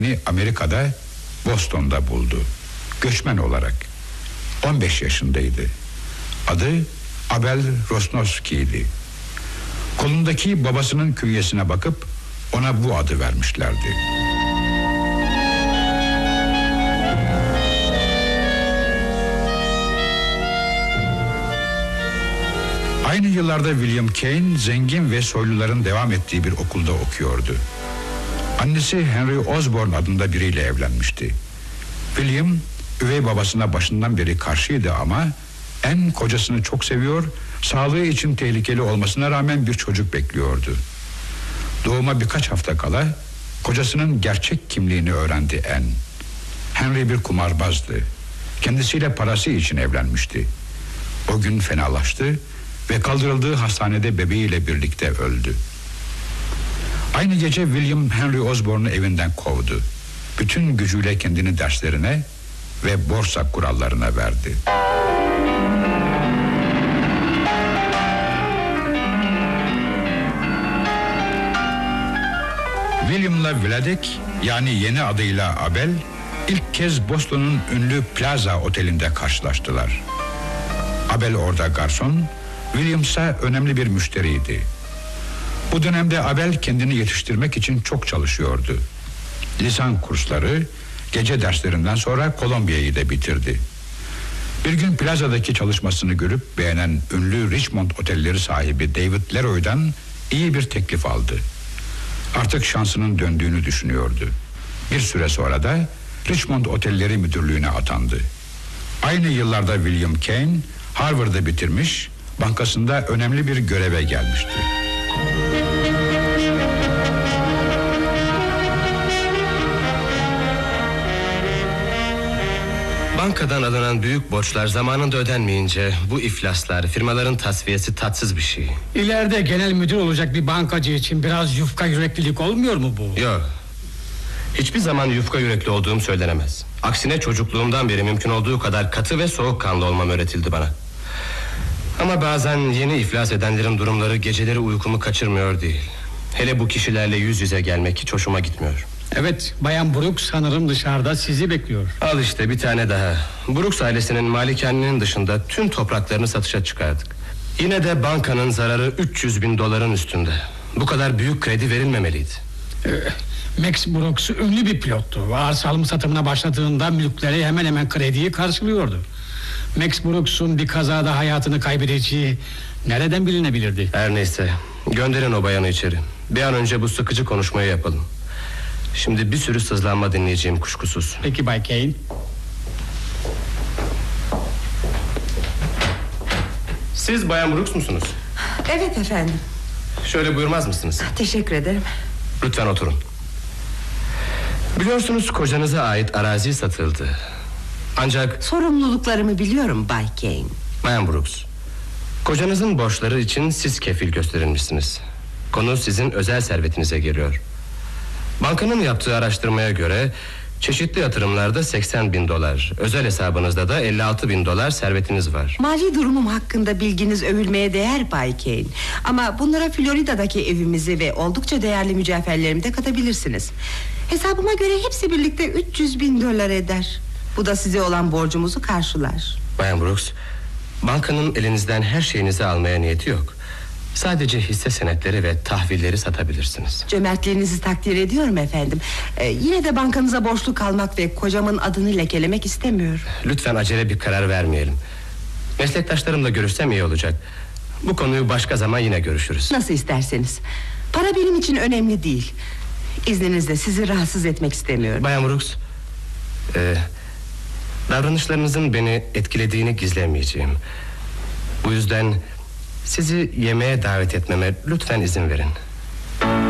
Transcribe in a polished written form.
Amerika'da Boston'da buldu. Göçmen olarak. 15 yaşındaydı. Adı Abel Rosnowski'ydi. Kolundaki babasının künyesine bakıp ona bu adı vermişlerdi. Aynı yıllarda William Kane zengin ve soyluların devam ettiği bir okulda okuyordu. Annesi Henry Osborne adında biriyle evlenmişti. William üvey babasına başından beri karşıydı ama en kocasını çok seviyor, sağlığı için tehlikeli olmasına rağmen bir çocuk bekliyordu. Doğuma birkaç hafta kala kocasının gerçek kimliğini öğrendi Anne. Henry bir kumarbazdı. Kendisiyle parası için evlenmişti. O gün fenalaştı ve kaldırıldığı hastanede bebeğiyle birlikte öldü. Aynı gece William Henry Osborne'u evinden kovdu. Bütün gücüyle kendini derslerine ve borsa kurallarına verdi. William'la Vladek, yani yeni adıyla Abel, ilk kez Boston'un ünlü Plaza Oteli'nde karşılaştılar. Abel orada garson, William ise önemli bir müşteriydi. Bu dönemde Abel kendini yetiştirmek için çok çalışıyordu. Lisan kursları, gece derslerinden sonra Kolombiya'yı da bitirdi. Bir gün plazadaki çalışmasını görüp beğenen ünlü Richmond otelleri sahibi David Leroy'dan iyi bir teklif aldı. Artık şansının döndüğünü düşünüyordu. Bir süre sonra da Richmond Otelleri Müdürlüğü'ne atandı. Aynı yıllarda William Kane Harvard'ı bitirmiş, bankasında önemli bir göreve gelmişti. Bankadan alınan büyük borçlar zamanında ödenmeyince bu iflaslar, firmaların tasfiyesi tatsız bir şey. İleride genel müdür olacak bir bankacı için biraz yufka yüreklilik olmuyor mu bu? Yok. Hiçbir zaman yufka yürekli olduğum söylenemez. Aksine çocukluğumdan beri mümkün olduğu kadar katı ve soğukkanlı olmam öğretildi bana. Ama bazen yeni iflas edenlerin durumları geceleri uykumu kaçırmıyor değil. Hele bu kişilerle yüz yüze gelmek hiç hoşuma gitmiyor. Evet, Bayan Brooks sanırım dışarıda sizi bekliyor. Al işte bir tane daha. Brooks ailesinin malikanenin dışında tüm topraklarını satışa çıkardık. Yine de bankanın zararı 300.000 doların üstünde. Bu kadar büyük kredi verilmemeliydi. Max Brooks ünlü bir pilottu. Arsa alım satımına başladığında mülkleri hemen hemen krediyi karşılıyordu. Max Brooks'un bir kazada hayatını kaybedeceği nereden bilinebilirdi? Her neyse, gönderin o bayanı içeri. Bir an önce bu sıkıcı konuşmayı yapalım. Şimdi bir sürü sızlanma dinleyeceğim kuşkusuz. Peki Bay Kane. Siz Bayan Brooks musunuz? Evet efendim. Şöyle buyurmaz mısınız? Teşekkür ederim. Lütfen oturun. Biliyorsunuz kocanıza ait arazi satıldı. Ancak... Sorumluluklarımı biliyorum Bay Kane. Bayan Brooks, kocanızın borçları için siz kefil gösterilmişsiniz. Konu sizin özel servetinize geliyor. Bankanın yaptığı araştırmaya göre çeşitli yatırımlarda 80.000 dolar, özel hesabınızda da 56.000 dolar servetiniz var. Mali durumum hakkında bilginiz övülmeye değer Bay Kane. Ama bunlara Florida'daki evimizi ve oldukça değerli mücevherlerimi de katabilirsiniz. Hesabıma göre hepsi birlikte 300.000 dolar eder. Bu da size olan borcumuzu karşılar. Bayan Brooks, bankanın elinizden her şeyinizi almaya niyeti yok. Sadece hisse senetleri ve tahvilleri satabilirsiniz. Cömertliğinizi takdir ediyorum efendim. Yine de bankanıza borçlu kalmak ve kocamın adını lekelemek istemiyorum. Lütfen acele bir karar vermeyelim. Meslektaşlarımla görüşsem iyi olacak. Bu konuyu başka zaman yine görüşürüz. Nasıl isterseniz. Para benim için önemli değil. İzninizle sizi rahatsız etmek istemiyorum. Bayan Brooks, davranışlarınızın beni etkilediğini gizlemeyeceğim. Bu yüzden sizi yemeğe davet etmeme lütfen izin verin.